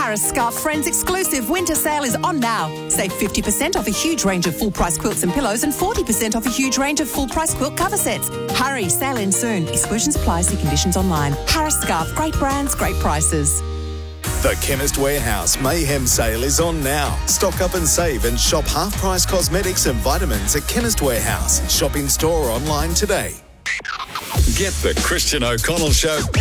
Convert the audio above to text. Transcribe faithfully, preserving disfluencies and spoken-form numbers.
Harris Scarf Friends exclusive winter sale is on now. Save fifty percent off a huge range of full-price quilts and pillows and forty percent off a huge range of full-price quilt cover sets. Hurry, sale ends soon. Exclusions apply, see conditions online. Harris Scarf, great brands, great prices. The Chemist Warehouse Mayhem Sale is on now. Stock up and save and shop half-price cosmetics and vitamins at Chemist Warehouse. Shop in store or online today. Get the Christian O'Connell Show